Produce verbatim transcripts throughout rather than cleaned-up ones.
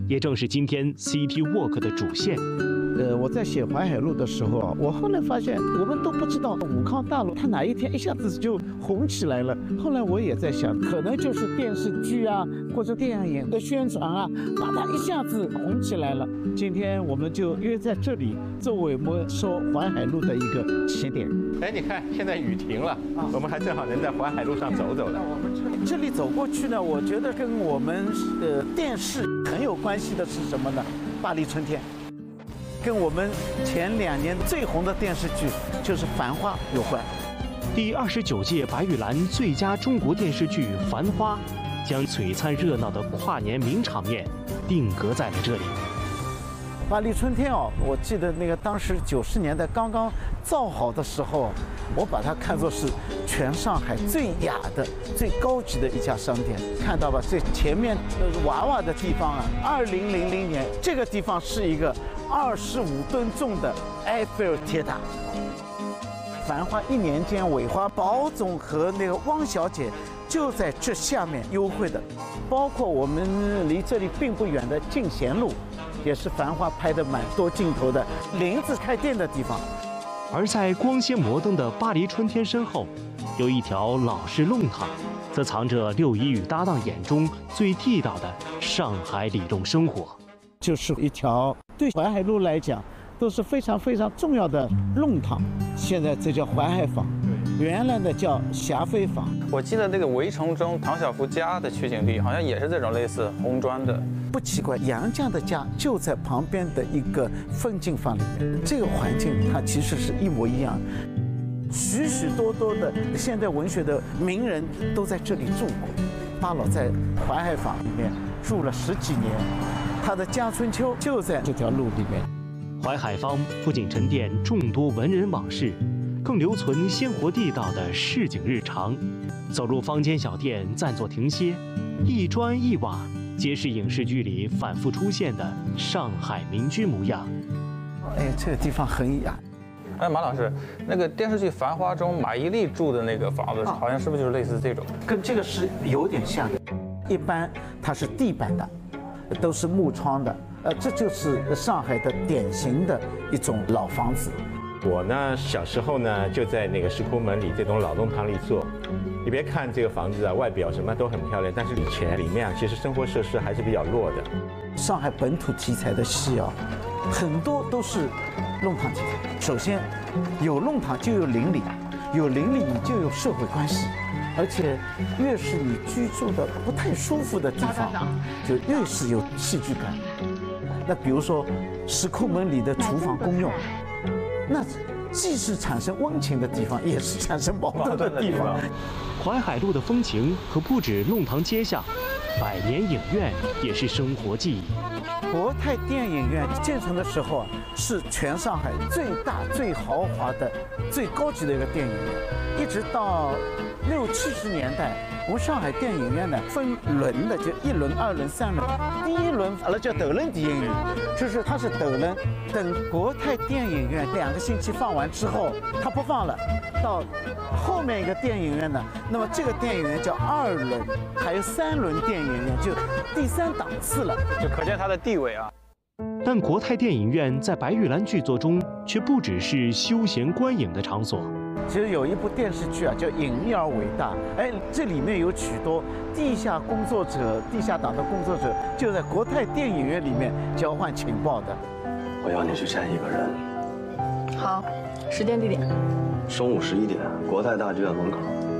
也正是今天 City Walk 的主线。 呃，我在写淮海路的时候啊，我后来发现我们都不知道武康大楼它哪一天一下子就红起来了。后来我也在想，可能就是电视剧啊或者电影的宣传啊，把它一下子红起来了。今天我们就约在这里，作为我们说淮海路的一个起点。 哎，你看现在雨停了，啊、我们还正好能在淮海路上走走的。 我们这里这里走过去呢，我觉得跟我们呃电视很有关系的是什么呢？巴黎春天。跟我们前两年最红的电视剧就是《繁花》有关。 第二十九届白玉兰最佳中国电视剧《繁花》，将璀璨热闹的跨年名场面定格在了这里。 巴黎春天哦，我记得那个当时九十年代刚刚造好的时候，我把它看作是全上海最雅的、最高级的一家商店。看到吧，这前面娃娃的地方啊，二零零零年这个地方是一个二十五吨重的埃菲尔铁塔。繁花一年间，韦花宝总和那个汪小姐就在这下面幽会的，包括我们离这里并不远的进贤路。也是繁花拍的蛮多镜头的林子开店的地方。 而在光鲜摩登的巴黎春天身后，有一条老式弄堂，则藏着六一与搭档眼中最地道的上海里弄生活。 就是一条对淮海路来讲都是非常非常重要的弄堂，现在这叫淮海坊，原来的叫霞飞坊。 我记得那个《围城》中唐晓芙家的取景地好像也是这种类似红砖的。 不奇怪，杨绛的家就在旁边的一个风景坊里面，这个环境它其实是一模一样。许许多多的现代文学的名人都在这里住过。巴老在淮海坊里面住了十几年，他的家春秋就在这条路里面。 淮海坊不仅沉淀众多文人往事，更留存鲜活地道的市井日常。走入坊间小店，暂作停歇，一砖一瓦皆是影视剧里反复出现的上海民居模样。 哎，这个地方很雅。 哎，马老师，那个电视剧《繁花》中马伊琍住的那个房子，好像是不是就是类似这种？ 跟这个是有点像的。一般它是地板的，都是木窗的。呃，这就是上海的典型的一种老房子。 我呢，小时候呢就在那个石库门里这栋老弄堂里做。你别看这个房子啊，外表什么都很漂亮，但是以前里面啊，其实生活设施还是比较弱的。 上海本土题材的戏啊，很多都是弄堂题材。首先，有弄堂就有邻里，有邻里你就有社会关系，而且越是你居住的不太舒服的地方，就越是有戏剧感。那比如说石库门里的厨房公用，那既是产生温情的地方，也是产生矛盾的地方。 淮海路的风情可不止弄堂街巷，百年影院也是生活记忆。 国泰电影院建成的时候啊，是全上海最大、最豪华的、最高级的一个电影院。一直到六七十年代，我们上海电影院呢分轮的，就一轮、二轮、三轮。第一轮阿拉叫斗轮电影院，就是它是斗轮，等国泰电影院两个星期放完之后，它不放了，到后面一个电影院呢，那么这个电影院叫二轮，还有三轮电影院，就第三档次了， 就可见它的地位啊。 但国泰电影院在白玉兰剧作中却不只是休闲观影的场所。 其实有一部电视剧啊，叫《隐秘而伟大》，哎，这里面有许多地下工作者、地下党的工作者，就在国泰电影院里面交换情报的。 我要你去见一个人。 好，时间地点。 中午十一点，国泰大剧院门口。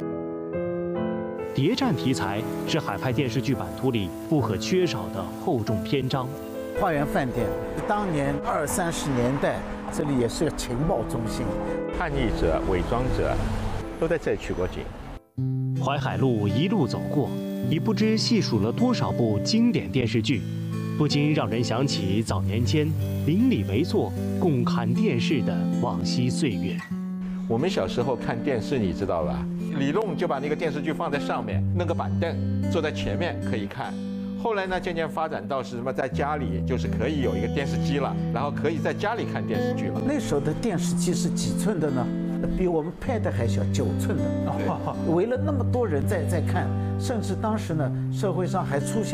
谍战题材是海派电视剧版图里不可缺少的厚重篇章。 花园饭店，当年二三十年代，这里也是个情报中心。 叛逆者、伪装者都在这里取过景。 淮海路一路走过，已不知细数了多少部经典电视剧，不禁让人想起早年间邻里围坐共看电视的往昔岁月。 我们小时候看电视，你知道吧？李弄就把那个电视剧放在上面，弄个板凳，坐在前面可以看。后来呢，渐渐发展到是什么，在家里就是可以有一个电视机了，然后可以在家里看电视剧了。 那时候的电视机是几寸的呢？比我们 Pad 还小，九寸的。围了那么多人在在看，甚至当时呢，社会上还出现